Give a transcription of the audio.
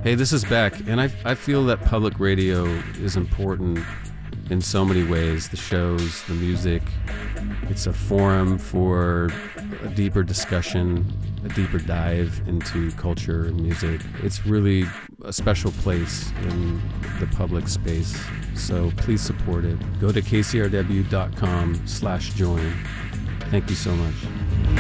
Hey, this is Beck, and I feel that public radio is important in so many ways. The shows, the music. It's a forum for a deeper discussion, a deeper dive into culture and music. It's really a special place in the public space, so please support it. Go to kcrw.com/join. Thank you so much.